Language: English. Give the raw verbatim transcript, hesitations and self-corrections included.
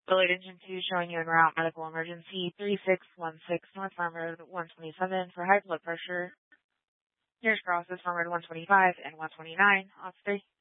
Delayed Engine two showing you en route medical emergency three six one six North Farm Road one twenty-seven for high blood pressure. Nearest crosses Farm Road one twenty-five and one twenty-nine. Off three.